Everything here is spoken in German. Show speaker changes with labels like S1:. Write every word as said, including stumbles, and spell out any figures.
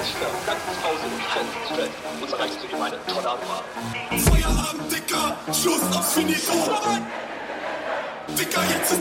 S1: Rechner, Mittagspause im Trend, und erreichst du die meine Tonabra.
S2: Feierabend, Dicker, Schluss, aus Finito. Dicker, jetzt ist